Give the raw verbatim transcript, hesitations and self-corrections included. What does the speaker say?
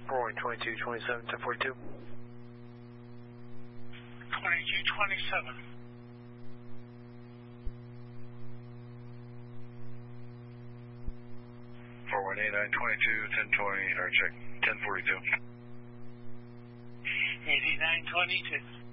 four one twenty-two twenty-seven, ten forty-two. twenty-two twenty-seven. four one eight nine twenty-two, ten twenty, or check, ten forty-two. eighty-nine twenty-two.